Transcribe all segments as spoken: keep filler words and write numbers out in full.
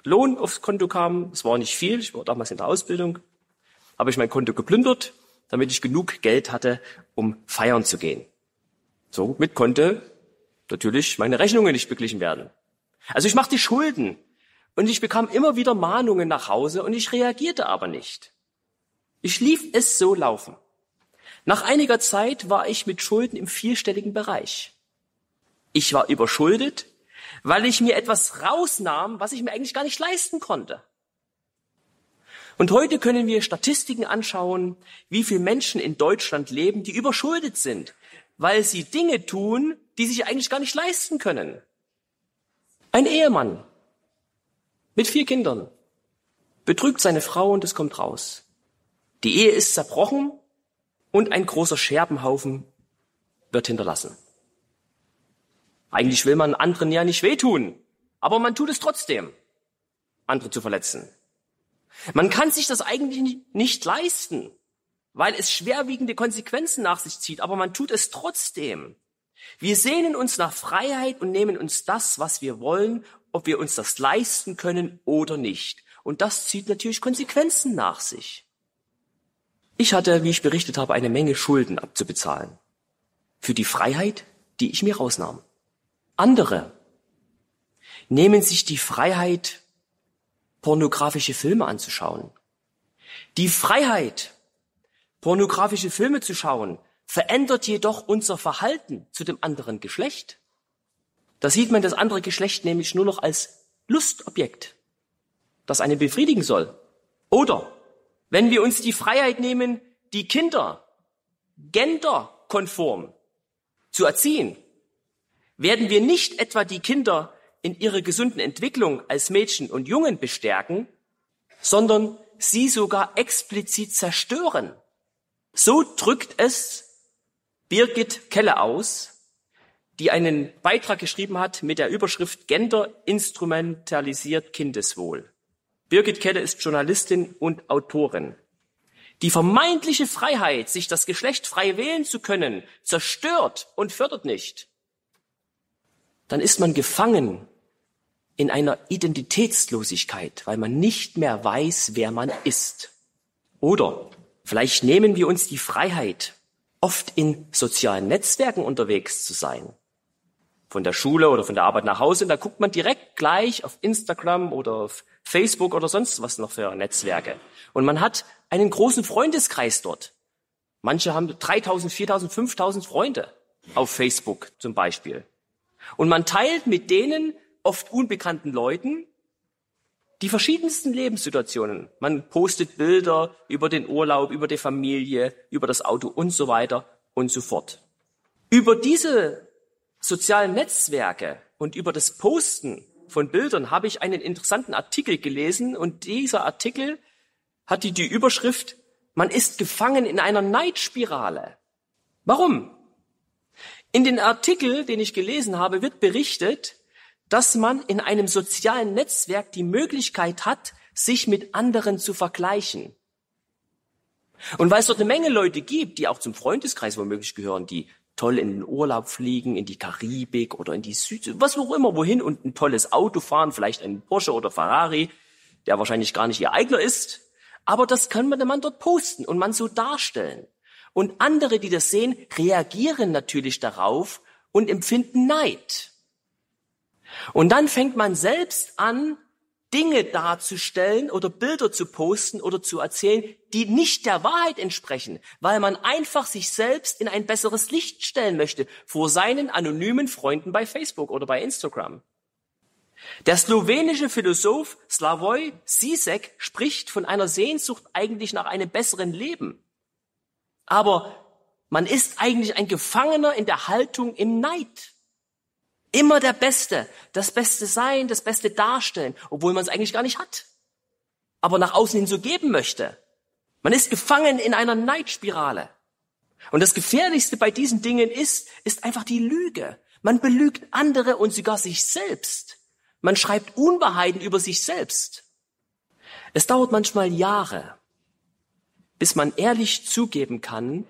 Lohn aufs Konto kam, es war nicht viel, ich war damals in der Ausbildung, habe ich mein Konto geplündert, damit ich genug Geld hatte, um feiern zu gehen. Somit konnte natürlich meine Rechnungen nicht beglichen werden. Also ich machte Schulden und ich bekam immer wieder Mahnungen nach Hause und ich reagierte aber nicht. Ich lief es so laufen. Nach einiger Zeit war ich mit Schulden im vierstelligen Bereich. Ich war überschuldet, weil ich mir etwas rausnahm, was ich mir eigentlich gar nicht leisten konnte. Und heute können wir Statistiken anschauen, wie viele Menschen in Deutschland leben, die überschuldet sind, weil sie Dinge tun, die sich eigentlich gar nicht leisten können. Ein Ehemann mit vier Kindern betrügt seine Frau und es kommt raus. Die Ehe ist zerbrochen und ein großer Scherbenhaufen wird hinterlassen. Eigentlich will man anderen ja nicht wehtun, aber man tut es trotzdem, andere zu verletzen. Man kann sich das eigentlich nicht leisten, weil es schwerwiegende Konsequenzen nach sich zieht, aber man tut es trotzdem. Wir sehnen uns nach Freiheit und nehmen uns das, was wir wollen, ob wir uns das leisten können oder nicht. Und das zieht natürlich Konsequenzen nach sich. Ich hatte, wie ich berichtet habe, eine Menge Schulden abzubezahlen. Für die Freiheit, die ich mir rausnahm. Andere nehmen sich die Freiheit, pornografische Filme anzuschauen. Die Freiheit, pornografische Filme zu schauen, verändert jedoch unser Verhalten zu dem anderen Geschlecht. Da sieht man das andere Geschlecht nämlich nur noch als Lustobjekt, das einen befriedigen soll. Oder wenn wir uns die Freiheit nehmen, die Kinder genderkonform zu erziehen, werden wir nicht etwa die Kinder in ihrer gesunden Entwicklung als Mädchen und Jungen bestärken, sondern sie sogar explizit zerstören. So drückt es Birgit Kelle aus, die einen Beitrag geschrieben hat mit der Überschrift Gender instrumentalisiert Kindeswohl. Birgit Kelle ist Journalistin und Autorin. Die vermeintliche Freiheit, sich das Geschlecht frei wählen zu können, zerstört und fördert nicht. Dann ist man gefangen in einer Identitätslosigkeit, weil man nicht mehr weiß, wer man ist. Oder vielleicht nehmen wir uns die Freiheit, oft in sozialen Netzwerken unterwegs zu sein. Von der Schule oder von der Arbeit nach Hause, und da guckt man direkt gleich auf Instagram oder auf Facebook oder sonst was noch für Netzwerke. Und man hat einen großen Freundeskreis dort. Manche haben dreitausend, viertausend, fünftausend Freunde auf Facebook zum Beispiel. Und man teilt mit denen, oft unbekannten Leuten, die verschiedensten Lebenssituationen. Man postet Bilder über den Urlaub, über die Familie, über das Auto und so weiter und so fort. Über diese sozialen Netzwerke und über das Posten von Bildern habe ich einen interessanten Artikel gelesen, und dieser Artikel hat die, die Überschrift: Man ist gefangen in einer Neidspirale. Warum? In den Artikel, den ich gelesen habe, wird berichtet, dass man in einem sozialen Netzwerk die Möglichkeit hat, sich mit anderen zu vergleichen. Und weil es dort eine Menge Leute gibt, die auch zum Freundeskreis womöglich gehören, die toll in den Urlaub fliegen, in die Karibik oder in die Südsee, was auch immer, wohin, und ein tolles Auto fahren, vielleicht ein Porsche oder Ferrari, der wahrscheinlich gar nicht ihr eigener ist. Aber das kann man, man dort posten und man so darstellen. Und andere, die das sehen, reagieren natürlich darauf und empfinden Neid. Und dann fängt man selbst an, Dinge darzustellen oder Bilder zu posten oder zu erzählen, die nicht der Wahrheit entsprechen, weil man einfach sich selbst in ein besseres Licht stellen möchte vor seinen anonymen Freunden bei Facebook oder bei Instagram. Der slowenische Philosoph Slavoj Žižek spricht von einer Sehnsucht eigentlich nach einem besseren Leben. Aber man ist eigentlich ein Gefangener in der Haltung im Neid. Immer der Beste, das Beste sein, das Beste darstellen, obwohl man es eigentlich gar nicht hat, aber nach außen hin so geben möchte. Man ist gefangen in einer Neidspirale. Und das Gefährlichste bei diesen Dingen ist, ist einfach die Lüge. Man belügt andere und sogar sich selbst. Man schreibt Unwahrheiten über sich selbst. Es dauert manchmal Jahre, bis man ehrlich zugeben kann,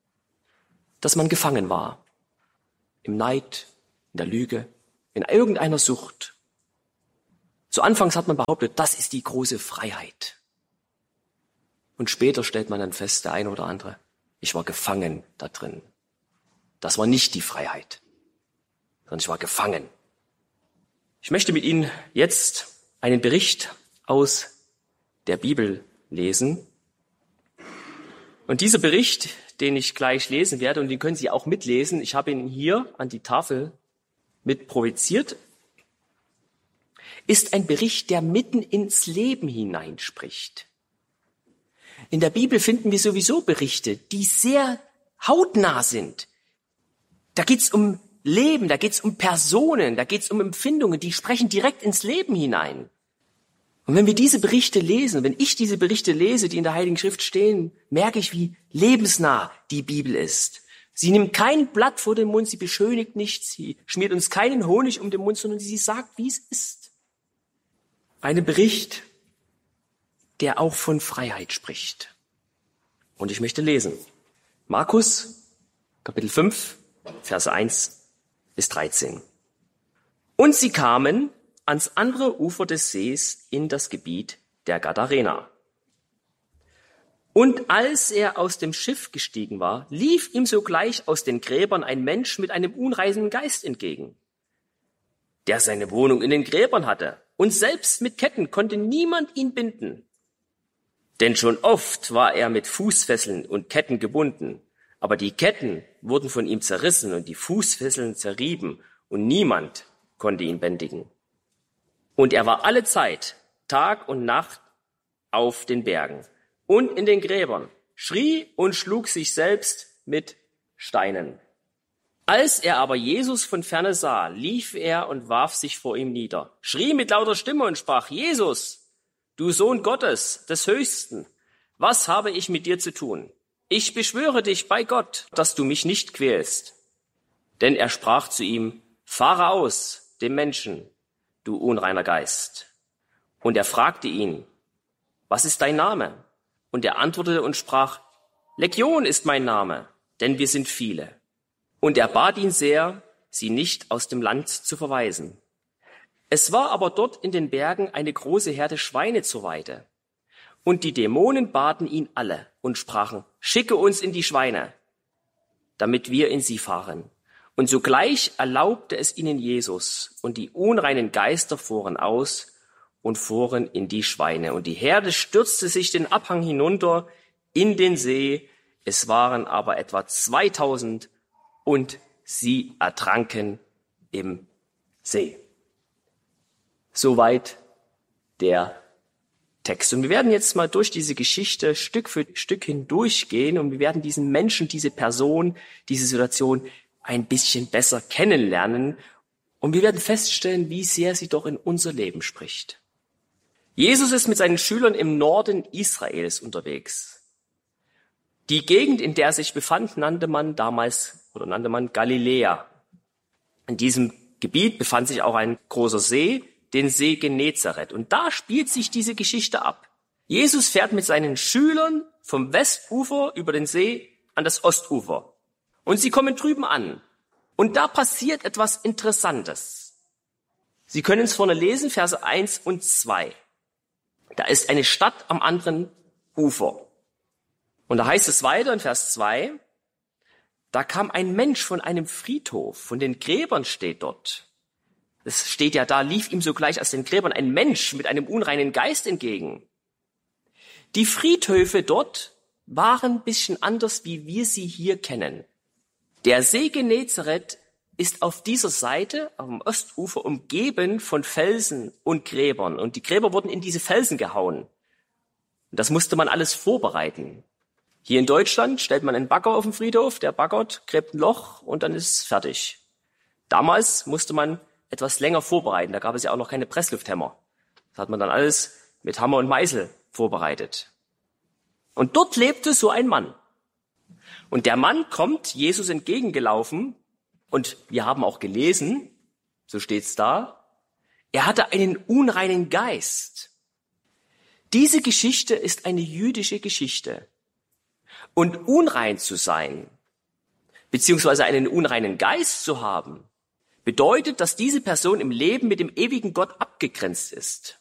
dass man gefangen war. Im Neid, in der Lüge, in irgendeiner Sucht. Zu Anfangs hat man behauptet, das ist die große Freiheit. Und später stellt man dann fest, der eine oder andere, ich war gefangen da drin. Das war nicht die Freiheit, sondern ich war gefangen. Ich möchte mit Ihnen jetzt einen Bericht aus der Bibel lesen. Und dieser Bericht, den ich gleich lesen werde, und den können Sie auch mitlesen, ich habe ihn hier an die Tafel mit projiziert, ist ein Bericht, der mitten ins Leben hineinspricht. In der Bibel finden wir sowieso Berichte, die sehr hautnah sind. Da geht's um Leben, da geht's um Personen, da geht's um Empfindungen, die sprechen direkt ins Leben hinein. Und wenn wir diese Berichte lesen, wenn ich diese Berichte lese, die in der Heiligen Schrift stehen, merke ich, wie lebensnah die Bibel ist. Sie nimmt kein Blatt vor den Mund, sie beschönigt nichts, sie schmiert uns keinen Honig um den Mund, sondern sie sagt, wie es ist. Ein Bericht, der auch von Freiheit spricht. Und ich möchte lesen. Markus, Kapitel fünf, Verse eins bis dreizehn. Und sie kamen ans andere Ufer des Sees in das Gebiet der Gadarener. Und als er aus dem Schiff gestiegen war, lief ihm sogleich aus den Gräbern ein Mensch mit einem unreinen Geist entgegen, der seine Wohnung in den Gräbern hatte, und selbst mit Ketten konnte niemand ihn binden. Denn schon oft war er mit Fußfesseln und Ketten gebunden, aber die Ketten wurden von ihm zerrissen und die Fußfesseln zerrieben, und niemand konnte ihn bändigen. Und er war alle Zeit, Tag und Nacht, auf den Bergen und in den Gräbern, schrie und schlug sich selbst mit Steinen. Als er aber Jesus von ferne sah, lief er und warf sich vor ihm nieder, schrie mit lauter Stimme und sprach, Jesus, du Sohn Gottes, des Höchsten, was habe ich mit dir zu tun? Ich beschwöre dich bei Gott, dass du mich nicht quälst. Denn er sprach zu ihm, fahre aus, dem Menschen, du unreiner Geist. Und er fragte ihn, was ist dein Name? Und er antwortete und sprach, Legion ist mein Name, denn wir sind viele. Und er bat ihn sehr, sie nicht aus dem Land zu verweisen. Es war aber dort in den Bergen eine große Herde Schweine zur Weide. Und die Dämonen baten ihn alle und sprachen, schicke uns in die Schweine, damit wir in sie fahren. Und sogleich erlaubte es ihnen Jesus, und die unreinen Geister fuhren aus und fuhren in die Schweine. Und die Herde stürzte sich den Abhang hinunter in den See. Es waren aber etwa zweitausend, und sie ertranken im See. Soweit der Text. Und wir werden jetzt mal durch diese Geschichte Stück für Stück hindurchgehen, und wir werden diesen Menschen, diese Person, diese Situation ein bisschen besser kennenlernen, und wir werden feststellen, wie sehr sie doch in unser Leben spricht. Jesus ist mit seinen Schülern im Norden Israels unterwegs. Die Gegend, in der er sich befand, nannte man damals oder nannte man Galiläa. In diesem Gebiet befand sich auch ein großer See, den See Genezareth. Und da spielt sich diese Geschichte ab. Jesus fährt mit seinen Schülern vom Westufer über den See an das Ostufer. Und sie kommen drüben an. Und da passiert etwas Interessantes. Sie können es vorne lesen, Verse eins und zwei. Da ist eine Stadt am anderen Ufer. Und da heißt es weiter in Vers zwei, da kam ein Mensch von einem Friedhof, von den Gräbern steht dort. Es steht ja da, lief ihm sogleich aus den Gräbern ein Mensch mit einem unreinen Geist entgegen. Die Friedhöfe dort waren ein bisschen anders, wie wir sie hier kennen. Der See Genezareth ist auf dieser Seite, am Ostufer, umgeben von Felsen und Gräbern. Und die Gräber wurden in diese Felsen gehauen. Und das musste man alles vorbereiten. Hier in Deutschland stellt man einen Bagger auf den Friedhof, der baggert, gräbt ein Loch und dann ist es fertig. Damals musste man etwas länger vorbereiten. Da gab es ja auch noch keine Presslufthämmer. Das hat man dann alles mit Hammer und Meißel vorbereitet. Und dort lebte so ein Mann. Und der Mann kommt Jesus entgegengelaufen, und wir haben auch gelesen, so steht's da, er hatte einen unreinen Geist. Diese Geschichte ist eine jüdische Geschichte. Und unrein zu sein, beziehungsweise einen unreinen Geist zu haben, bedeutet, dass diese Person im Leben mit dem ewigen Gott abgegrenzt ist.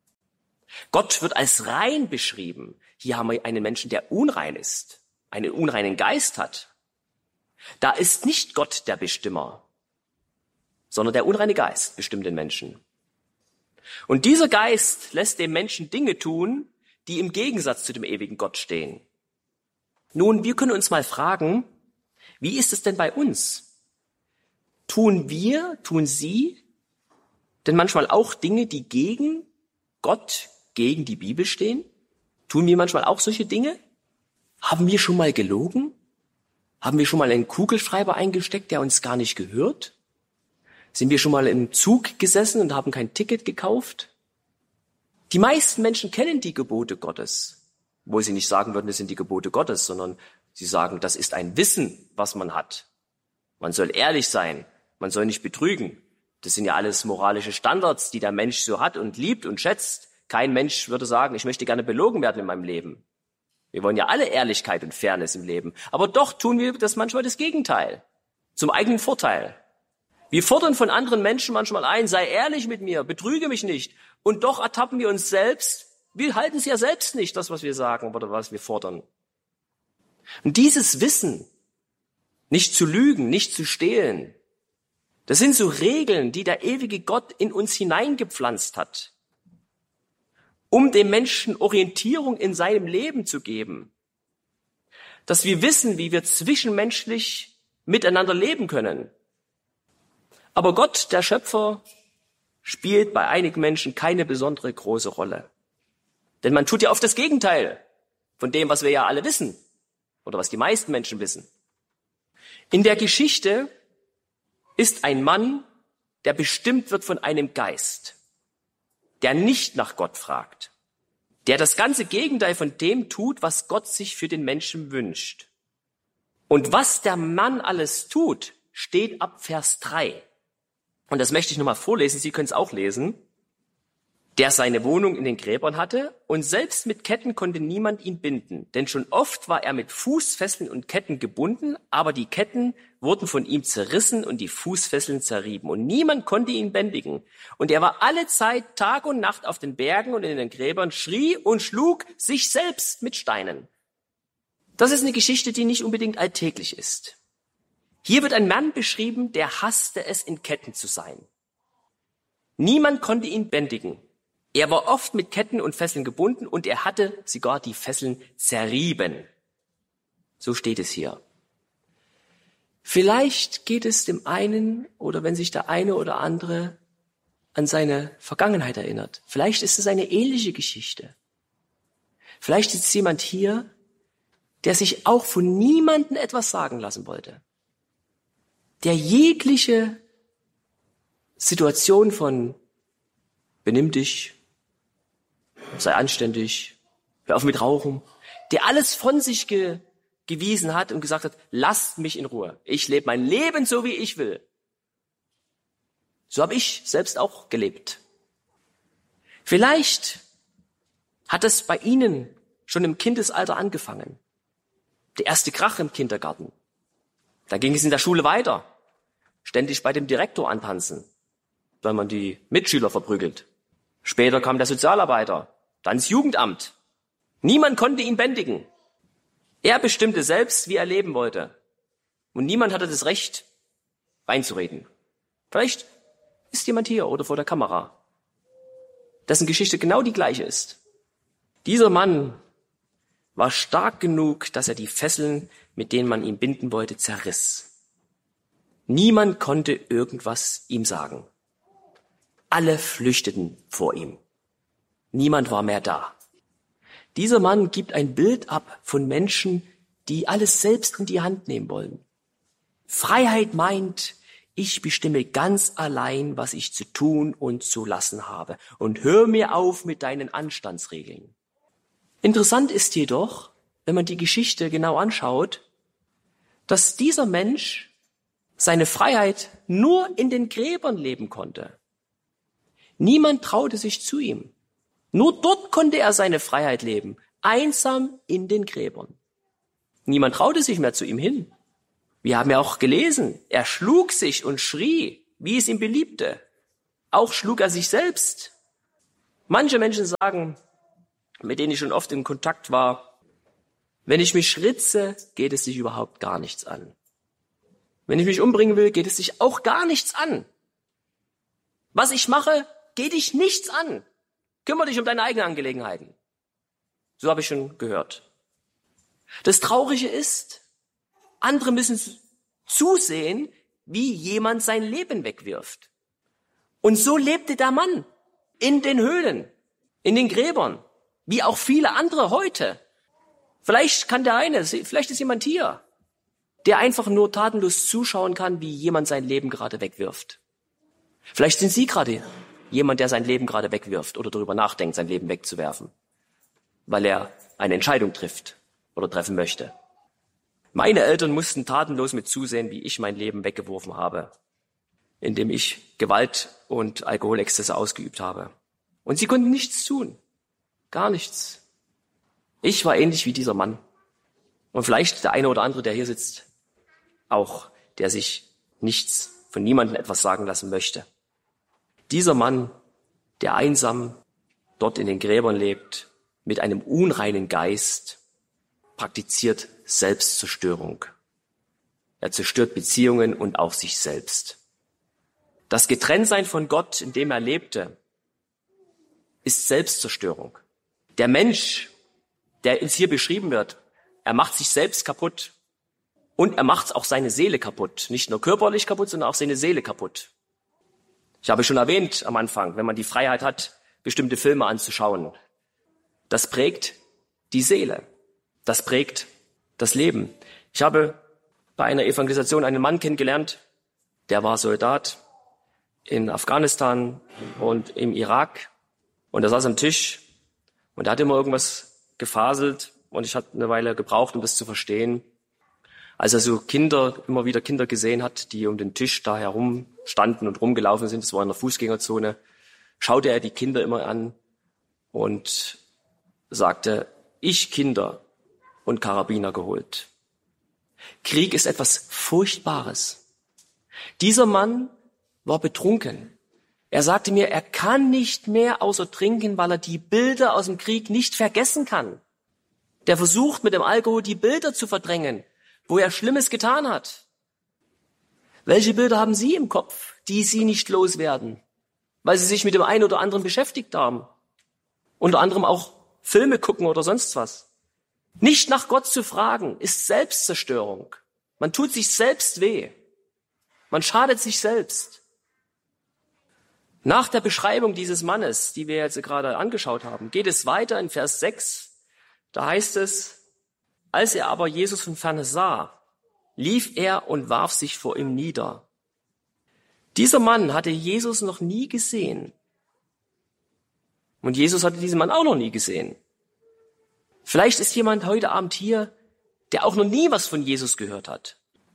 Gott wird als rein beschrieben. Hier haben wir einen Menschen, der unrein ist, einen unreinen Geist hat. Da ist nicht Gott der Bestimmer, sondern der unreine Geist bestimmt den Menschen. Und dieser Geist lässt dem Menschen Dinge tun, die im Gegensatz zu dem ewigen Gott stehen. Nun, wir können uns mal fragen, wie ist es denn bei uns? Tun wir, tun Sie denn manchmal auch Dinge, die gegen Gott, gegen die Bibel stehen? Tun wir manchmal auch solche Dinge? Haben wir schon mal gelogen? Haben wir schon mal einen Kugelschreiber eingesteckt, der uns gar nicht gehört? Sind wir schon mal im Zug gesessen und haben kein Ticket gekauft? Die meisten Menschen kennen die Gebote Gottes, wo sie nicht sagen würden, das sind die Gebote Gottes, sondern sie sagen, das ist ein Wissen, was man hat. Man soll ehrlich sein, man soll nicht betrügen. Das sind ja alles moralische Standards, die der Mensch so hat und liebt und schätzt. Kein Mensch würde sagen, ich möchte gerne belogen werden in meinem Leben. Wir wollen ja alle Ehrlichkeit und Fairness im Leben. Aber doch tun wir das manchmal das Gegenteil, zum eigenen Vorteil. Wir fordern von anderen Menschen manchmal ein, sei ehrlich mit mir, betrüge mich nicht. Und doch ertappen wir uns selbst, wir halten es ja selbst nicht, das, was wir sagen oder was wir fordern. Und dieses Wissen, nicht zu lügen, nicht zu stehlen, das sind so Regeln, die der ewige Gott in uns hineingepflanzt hat, um dem Menschen Orientierung in seinem Leben zu geben. Dass wir wissen, wie wir zwischenmenschlich miteinander leben können. Aber Gott, der Schöpfer, spielt bei einigen Menschen keine besondere große Rolle. Denn man tut ja oft das Gegenteil von dem, was wir ja alle wissen oder was die meisten Menschen wissen. In der Geschichte ist ein Mann, der bestimmt wird von einem Geist, der nicht nach Gott fragt, der das ganze Gegenteil von dem tut, was Gott sich für den Menschen wünscht. Und was der Mann alles tut, steht ab Vers drei. Und das möchte ich nochmal vorlesen, Sie können es auch lesen. Der seine Wohnung in den Gräbern hatte und selbst mit Ketten konnte niemand ihn binden. Denn schon oft war er mit Fußfesseln und Ketten gebunden, aber die Ketten wurden von ihm zerrissen und die Fußfesseln zerrieben. Und niemand konnte ihn bändigen. Und er war alle Zeit Tag und Nacht auf den Bergen und in den Gräbern, schrie und schlug sich selbst mit Steinen. Das ist eine Geschichte, die nicht unbedingt alltäglich ist. Hier wird ein Mann beschrieben, der hasste es, in Ketten zu sein. Niemand konnte ihn bändigen. Er war oft mit Ketten und Fesseln gebunden und er hatte sogar die Fesseln zerrieben. So steht es hier. Vielleicht geht es dem einen oder wenn sich der eine oder andere an seine Vergangenheit erinnert. Vielleicht ist es eine ähnliche Geschichte. Vielleicht ist jemand hier, der sich auch von niemandem etwas sagen lassen wollte. Der jegliche Situation von benimm dich, sei anständig, hör auf mit Rauchen, der alles von sich ge- gewiesen hat und gesagt hat, lasst mich in Ruhe. Ich lebe mein Leben so, wie ich will. So habe ich selbst auch gelebt. Vielleicht hat es bei Ihnen schon im Kindesalter angefangen. Der erste Krach im Kindergarten. Dann ging es in der Schule weiter. Ständig bei dem Direktor antanzen, weil man die Mitschüler verprügelt. Später kam der Sozialarbeiter, dann das Jugendamt. Niemand konnte ihn bändigen. Er bestimmte selbst, wie er leben wollte. Und niemand hatte das Recht, reinzureden. Vielleicht ist jemand hier oder vor der Kamera, dessen Geschichte genau die gleiche ist. Dieser Mann war stark genug, dass er die Fesseln, mit denen man ihn binden wollte, zerriss. Niemand konnte irgendwas ihm sagen. Alle flüchteten vor ihm. Niemand war mehr da. Dieser Mann gibt ein Bild ab von Menschen, die alles selbst in die Hand nehmen wollen. Freiheit meint, ich bestimme ganz allein, was ich zu tun und zu lassen habe. Und hör mir auf mit deinen Anstandsregeln. Interessant ist jedoch, wenn man die Geschichte genau anschaut, dass dieser Mensch seine Freiheit nur in den Gräbern leben konnte. Niemand traute sich zu ihm. Nur dort konnte er seine Freiheit leben, einsam in den Gräbern. Niemand traute sich mehr zu ihm hin. Wir haben ja auch gelesen, er schlug sich und schrie. wie es ihm beliebte. Auch schlug er sich selbst. Manche Menschen sagen, mit denen ich schon oft in Kontakt war, wenn ich mich ritze, geht es dich überhaupt gar nichts an. Wenn ich mich umbringen will, geht es dich auch gar nichts an. Was ich mache, geht dich nichts an. Kümmere dich um deine eigenen Angelegenheiten. So habe ich schon gehört. Das Traurige ist, andere müssen zusehen, wie jemand sein Leben wegwirft. Und so lebte der Mann in den Höhlen, in den Gräbern, wie auch viele andere heute. Vielleicht kann der eine, vielleicht ist jemand hier, der einfach nur tatenlos zuschauen kann, wie jemand sein Leben gerade wegwirft. Vielleicht sind Sie gerade jemand, der sein Leben gerade wegwirft oder darüber nachdenkt, sein Leben wegzuwerfen, weil er eine Entscheidung trifft oder treffen möchte. Meine Eltern mussten tatenlos mit zusehen, wie ich mein Leben weggeworfen habe, indem ich Gewalt und Alkoholexzesse ausgeübt habe. Und sie konnten nichts tun. Gar nichts. Ich war ähnlich wie dieser Mann. Und vielleicht der eine oder andere, der hier sitzt, auch, der sich nichts von niemandem etwas sagen lassen möchte. Dieser Mann, der einsam dort in den Gräbern lebt, mit einem unreinen Geist, praktiziert Selbstzerstörung. Er zerstört Beziehungen und auch sich selbst. Das Getrenntsein von Gott, in dem er lebte, ist Selbstzerstörung. Der Mensch, der uns hier beschrieben wird, er macht sich selbst kaputt und er macht auch seine Seele kaputt. Nicht nur körperlich kaputt, sondern auch seine Seele kaputt. Ich habe schon erwähnt am Anfang, wenn man die Freiheit hat, bestimmte Filme anzuschauen, das prägt die Seele, das prägt das Leben. Ich habe bei einer Evangelisation einen Mann kennengelernt, der war Soldat in Afghanistan und im Irak und er saß am Tisch und er hat immer irgendwas gefaselt und ich hatte eine Weile gebraucht, um das zu verstehen. Als er so Kinder, immer wieder Kinder gesehen hat, die um den Tisch da herum standen und rumgelaufen sind, das war in der Fußgängerzone, schaute er die Kinder immer an und sagte, ich Kinder und Karabiner geholt. Krieg ist etwas Furchtbares. Dieser Mann war betrunken. Er sagte mir, er kann nicht mehr außer trinken, weil er die Bilder aus dem Krieg nicht vergessen kann. Der versucht mit dem Alkohol die Bilder zu verdrängen, wo er Schlimmes getan hat. Welche Bilder haben Sie im Kopf, die Sie nicht loswerden, weil Sie sich mit dem einen oder anderen beschäftigt haben? Unter anderem auch Filme gucken oder sonst was. Nicht nach Gott zu fragen, ist Selbstzerstörung. Man tut sich selbst weh. Man schadet sich selbst. Nach der Beschreibung dieses Mannes, die wir jetzt gerade angeschaut haben, geht es weiter in Vers sechs. Da heißt es, als er aber Jesus von ferne sah, lief er und warf sich vor ihm nieder. Dieser Mann hatte Jesus noch nie gesehen. Und Jesus hatte diesen Mann auch noch nie gesehen. Vielleicht ist jemand heute Abend hier, der auch noch nie was von Jesus gehört hat.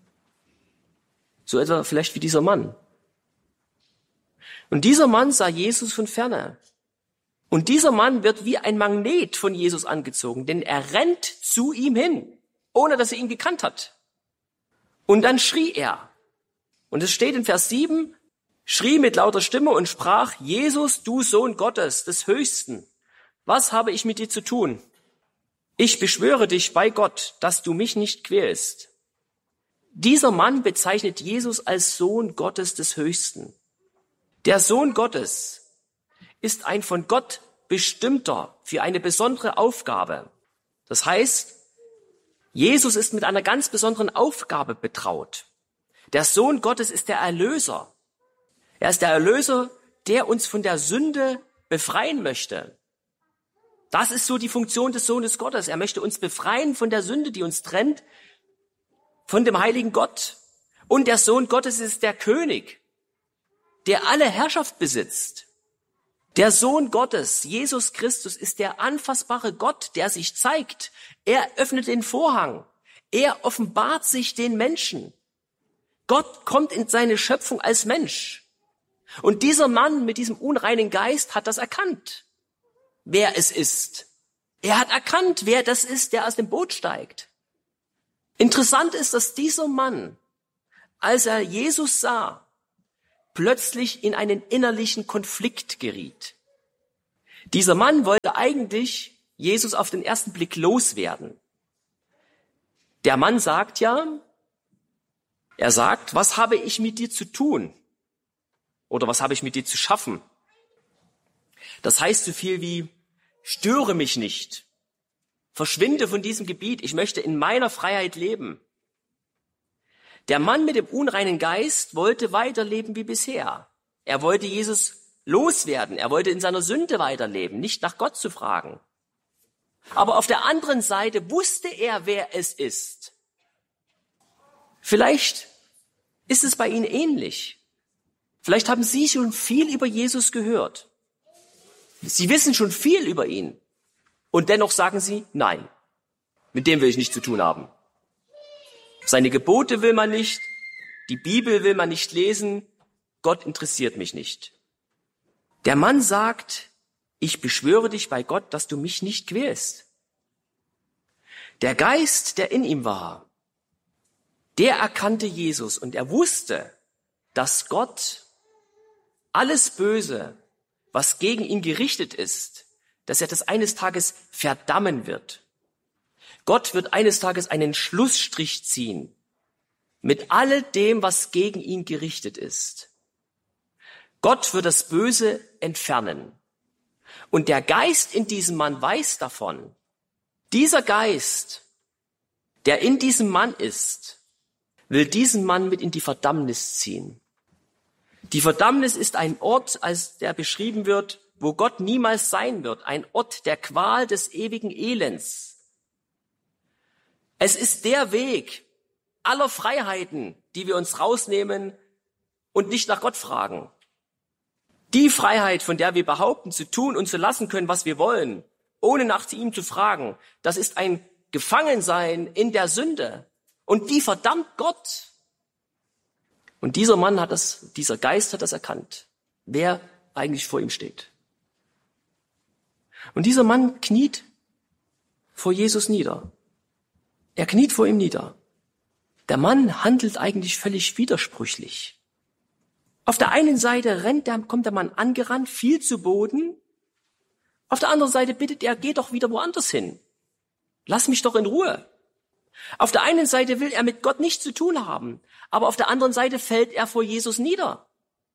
So etwa vielleicht wie dieser Mann. Und dieser Mann sah Jesus von ferne. Und dieser Mann wird wie ein Magnet von Jesus angezogen, denn er rennt zu ihm hin, ohne dass er ihn gekannt hat. Und dann schrie er. Und es steht in Vers sieben, schrie mit lauter Stimme und sprach, Jesus, du Sohn Gottes, des Höchsten, was habe ich mit dir zu tun? Ich beschwöre dich bei Gott, dass du mich nicht quälst. Dieser Mann bezeichnet Jesus als Sohn Gottes des Höchsten. Der Sohn Gottes ist ein von Gott bestimmter für eine besondere Aufgabe. Das heißt, Jesus ist mit einer ganz besonderen Aufgabe betraut. Der Sohn Gottes ist der Erlöser. Er ist der Erlöser, der uns von der Sünde befreien möchte. Das ist so die Funktion des Sohnes Gottes. Er möchte uns befreien von der Sünde, die uns trennt von dem heiligen Gott. Und der Sohn Gottes ist der König, der alle Herrschaft besitzt. Der Sohn Gottes, Jesus Christus, ist der anfassbare Gott, der sich zeigt. Er öffnet den Vorhang. Er offenbart sich den Menschen. Gott kommt in seine Schöpfung als Mensch. Und dieser Mann mit diesem unreinen Geist hat das erkannt, wer es ist. Er hat erkannt, wer das ist, der aus dem Boot steigt. Interessant ist, dass dieser Mann, als er Jesus sah, plötzlich in einen innerlichen Konflikt geriet. Dieser Mann wollte eigentlich Jesus auf den ersten Blick loswerden. Der Mann sagt ja, er sagt, was habe ich mit dir zu tun? Oder was habe ich mit dir zu schaffen? Das heißt so viel wie, störe mich nicht. Verschwinde von diesem Gebiet. Ich möchte in meiner Freiheit leben. Der Mann mit dem unreinen Geist wollte weiterleben wie bisher. Er wollte Jesus loswerden. Er wollte in seiner Sünde weiterleben, nicht nach Gott zu fragen. Aber auf der anderen Seite wusste er, wer es ist. Vielleicht ist es bei Ihnen ähnlich. Vielleicht haben Sie schon viel über Jesus gehört. Sie wissen schon viel über ihn. Und dennoch sagen Sie, nein, mit dem will ich nichts zu tun haben. Seine Gebote will man nicht, die Bibel will man nicht lesen, Gott interessiert mich nicht. Der Mann sagt, ich beschwöre dich bei Gott, dass du mich nicht quälst. Der Geist, der in ihm war, der erkannte Jesus und er wusste, dass Gott alles Böse, was gegen ihn gerichtet ist, dass er das eines Tages verdammen wird. Gott wird eines Tages einen Schlussstrich ziehen mit all dem, was gegen ihn gerichtet ist. Gott wird das Böse entfernen. Und der Geist in diesem Mann weiß davon. Dieser Geist, der in diesem Mann ist, will diesen Mann mit in die Verdammnis ziehen. Die Verdammnis ist ein Ort, als der beschrieben wird, wo Gott niemals sein wird, ein Ort der Qual, des ewigen Elends. Es ist der Weg aller Freiheiten, die wir uns rausnehmen und nicht nach Gott fragen. Die Freiheit, von der wir behaupten, zu tun und zu lassen können, was wir wollen, ohne nach ihm zu fragen, das ist ein Gefangensein in der Sünde. Und die verdammt Gott. Und dieser Mann hat das, dieser Geist hat das erkannt, wer eigentlich vor ihm steht. Und dieser Mann kniet vor Jesus nieder. Er kniet vor ihm nieder. Der Mann handelt eigentlich völlig widersprüchlich. Auf der einen Seite rennt der, kommt der Mann angerannt, fiel zu Boden. Auf der anderen Seite bittet er, geh doch wieder woanders hin. Lass mich doch in Ruhe. Auf der einen Seite will er mit Gott nichts zu tun haben, aber auf der anderen Seite fällt er vor Jesus nieder.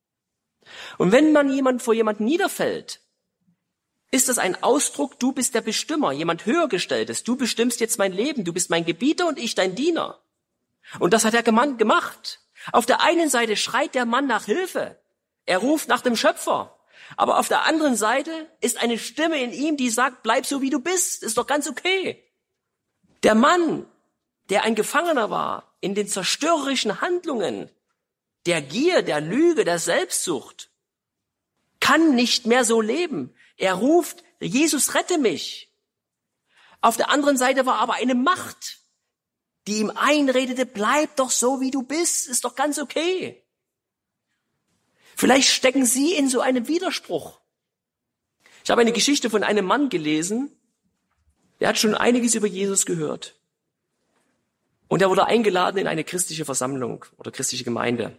Und wenn man jemand vor jemanden niederfällt, ist das ein Ausdruck, du bist der Bestimmer, jemand Höhergestelltes, du bestimmst jetzt mein Leben, du bist mein Gebieter und ich dein Diener. Und das hat er gemacht. Auf der einen Seite schreit der Mann nach Hilfe, er ruft nach dem Schöpfer, aber auf der anderen Seite ist eine Stimme in ihm, die sagt, bleib so wie du bist, ist doch ganz okay. Der Mann, der ein Gefangener war in den zerstörerischen Handlungen, der Gier, der Lüge, der Selbstsucht, kann nicht mehr so leben. Er ruft, Jesus, rette mich. Auf der anderen Seite war aber eine Macht, die ihm einredete, bleib doch so, wie du bist, ist doch ganz okay. Vielleicht stecken Sie in so einem Widerspruch. Ich habe eine Geschichte von einem Mann gelesen, der hat schon einiges über Jesus gehört. Und er wurde eingeladen in eine christliche Versammlung oder christliche Gemeinde.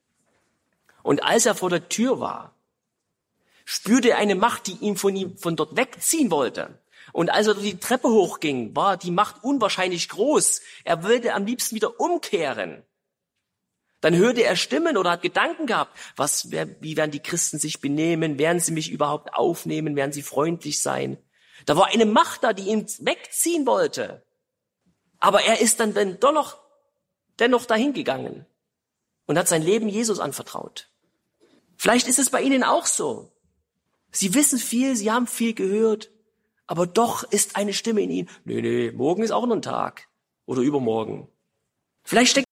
Und als er vor der Tür war, spürte er eine Macht, die ihn von ihm von dort wegziehen wollte. Und als er die Treppe hochging, war die Macht unwahrscheinlich groß. Er wollte am liebsten wieder umkehren. Dann hörte er Stimmen oder hat Gedanken gehabt. Was, wie werden die Christen sich benehmen? Werden sie mich überhaupt aufnehmen? Werden sie freundlich sein? Da war eine Macht da, die ihn wegziehen wollte. Aber er ist dann, dann doch noch, dennoch dahin gegangen und hat sein Leben Jesus anvertraut. Vielleicht ist es bei Ihnen auch so. Sie wissen viel, Sie haben viel gehört, aber doch ist eine Stimme in Ihnen. Nee, nee, morgen ist auch noch ein Tag oder übermorgen. Vielleicht steckt